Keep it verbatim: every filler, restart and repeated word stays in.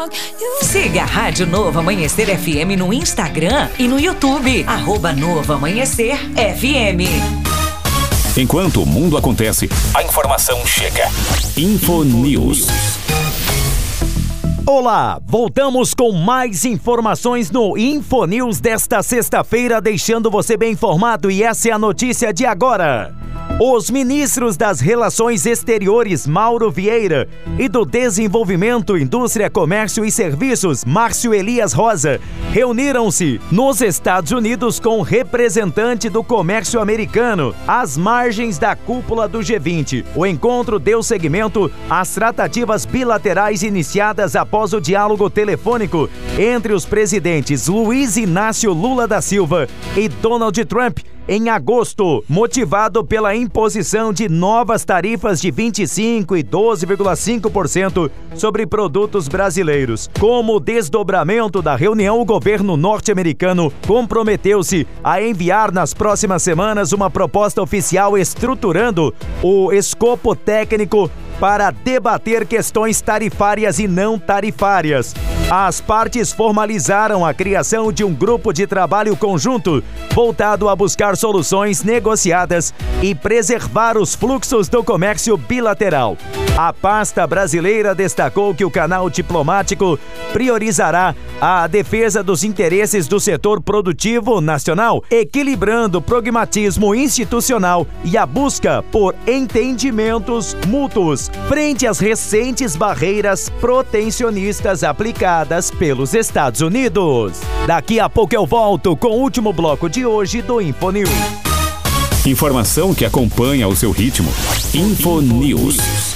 Siga a Rádio Novo Amanhecer F M no Instagram e no YouTube, arroba Novo Amanhecer F M. Enquanto o mundo acontece, a informação chega. Infonews. Olá, voltamos com mais informações no Infonews desta sexta-feira, deixando você bem informado, e essa é a notícia de agora. Os ministros das Relações Exteriores, Mauro Vieira, e do Desenvolvimento, Indústria, Comércio e Serviços, Márcio Elias Rosa, reuniram-se nos Estados Unidos com representante do comércio americano, às margens da cúpula do G vinte. O encontro deu seguimento às tratativas bilaterais iniciadas após o diálogo telefônico entre os presidentes Luiz Inácio Lula da Silva e Donald Trump, em agosto, motivado pela imposição de novas tarifas de vinte e cinco por cento e doze vírgula cinco por cento sobre produtos brasileiros. Como desdobramento da reunião, o governo norte-americano comprometeu-se a enviar nas próximas semanas uma proposta oficial estruturando o escopo técnico para debater questões tarifárias e não tarifárias. As partes formalizaram a criação de um grupo de trabalho conjunto voltado a buscar soluções negociadas e preservar os fluxos do comércio bilateral. A pasta brasileira destacou que o canal diplomático priorizará a defesa dos interesses do setor produtivo nacional, equilibrando o pragmatismo institucional e a busca por entendimentos mútuos frente às recentes barreiras protecionistas aplicadas pelos Estados Unidos. Daqui a pouco eu volto com o último bloco de hoje do Infonews. Informação que acompanha o seu ritmo. Infonews.